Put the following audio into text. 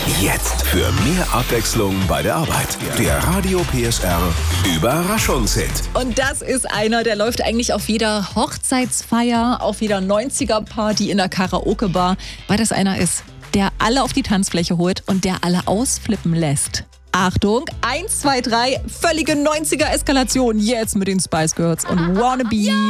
Jetzt für mehr Abwechslung bei der Arbeit. Der Radio PSR Überraschungshit. Und das ist einer, der läuft eigentlich auf jeder Hochzeitsfeier, auf jeder 90er-Party in der Karaoke-Bar, weil das einer ist, der alle auf die Tanzfläche holt und der alle ausflippen lässt. Achtung, 1, 2, 3, völlige 90er-Eskalation jetzt mit den Spice Girls und Wannabe.